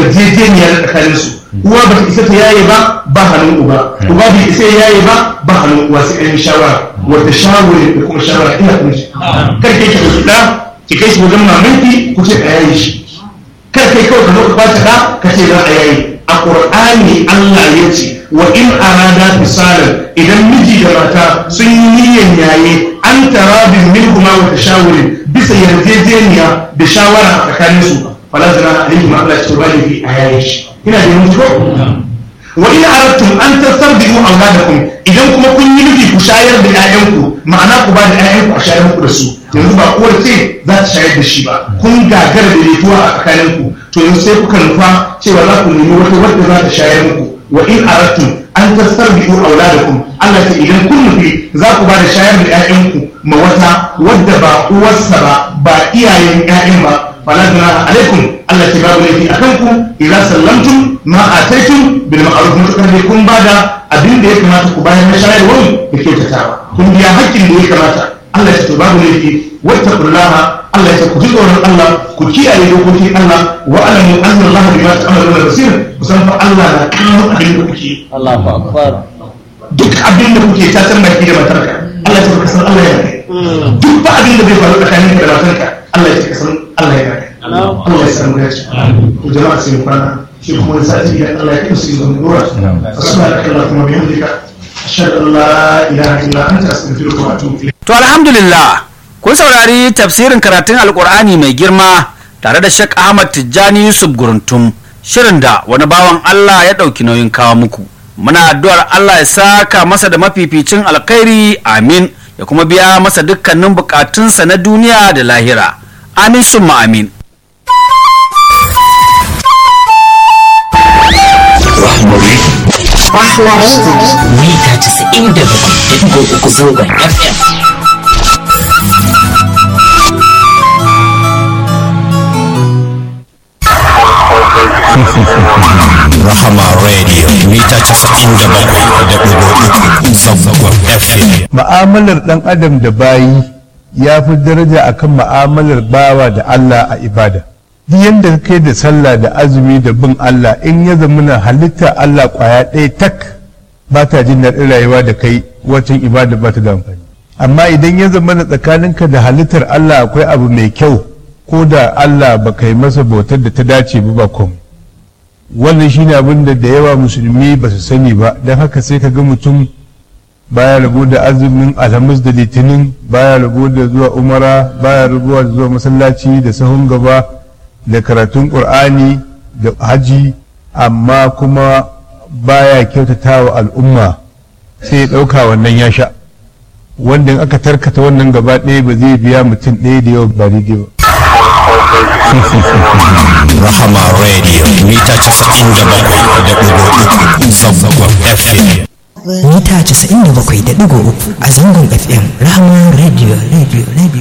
yarjejeniya tsakanin su. Uwa ba ta isa ta yaye ba hannun uba bai isa ya yaye ba hannun uwa sai an yi shawara wata shawara da kuma shawara ina kuma shi kar kai ka dauki da ki kai shi wajen mamanki ku ce a yaye shi kar kai kawai ka zo ka kwata ka ce za a yaye. A Qur'ani Allah ya ce wa in arada fisalan idan miji da mata sun yi niyyar yaye an tarabin minhuma wa tashawurin bisa yarjejeniya da shawara a tsakanin su fala zina alaihi ma Allah ya ce ba fi a yaye shi. Ina da yanzu ko wa in aradtum an tastarbi'u auladakum idan kuma kun yi nufi ku shayar da ƴaƴanku ma'ana ku ba da ƴaƴanku a shayar muku da su yanzu ba uwar ce za ta shayar da shi ba kun gagara da rituwa a tsakaninku to yanzu sai kuka nufa cewa za ku nemi wata wadda za ta shayar muku wa in aradtum an tastarbi'u auladakum Allah ce idan kun nufi za ku ba da shayar da ƴaƴanku ma wata wadda ba uwarsa ba iyayen ƴaƴan ba fala junaha alaikum Allah ce babu laifi akan ku idza sallamtum ma ataitum bil ma'ruf mutakar dai kun bada abin da ya kamata ku bayar na shayarwar da kyautatawa kun biya haƙƙin da ya kamata Allah ya ce babu laifi wattaqullaha Allah ya ce ku ji tsoron Allah ku kiyaye dokokin Allah wa alamu anna Allah bima ta'maluna basir kusan fa Allah na kallon abin da kuke Allahu akbar duk abin da kuke ta san baki da matarka Allah ya ce ka san Allah ya kai duk ba abin da bai faru tsakaninka da matarka Allah ya ce ka san Allah ya kai Allah ya samu dace to jama'a sai kwana shi kuma da sati idan Allah ya kai su zama nura subhanaka allahumma bihamdika ashhadu an la ilaha illa anta astaghfiruka wa atubu ilayk. To alhamdulillah kun saurari tafsirin karatun alkur'ani mai girma tare da Sheikh Ahmad Tijjani Yusuf Guruntum shirin da wani bawan Allah ya ɗauki nauyin kawo muku. Muna addu'ar Allah ya saka masa da mafificin alkhairi amin ya kuma biya masa dukkanin bukatunsa na duniya da lahira amin summa amin. Mita 97.3 zangon FM. Rahama Radio mita 97.3 zangon FM. Ma'amalar ɗan adam da bayi ya fi daraja akan ma'amalar bawa da Allah a ibada. Duk yadda kai da sallah da azumi da bin Allah in ya zamana halitta Allah kwaya ɗaya tak ba ta jin daɗin rayuwa da kai wacin ibada ba ta da amfani. Amma idan ya zamana tsakaninka da halittar Allah akwai abu mai kyau ko da Allah ba kai masa bautar da ta dace ba komai. Wannan shine abin da yawa musulmi ba su sani ba don haka sai ka ga mutum baya rabo da azumin alhamis da litinin baya rabo da zuwa umara baya rabo da zuwa masallaci da sahun gaba da karatun ƙur'ani da haji amma kuma baya kyautata wa al'umma sai ya ɗauka wannan ya sha wanda in aka tarkata wannan gaba ɗaya ba zai biya mutum ɗaya da yau ba daidai ba. Rahama Radio mita 97.3 zangon FM. Mita 97.3 a zangon FM. Rahama Radio.